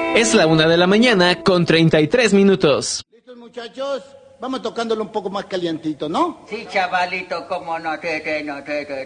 Es la 1:00 con 33 minutos. ¿Listos, muchachos? Vamos tocándolo un poco más calientito, ¿no? Sí, chavalito, cómo no,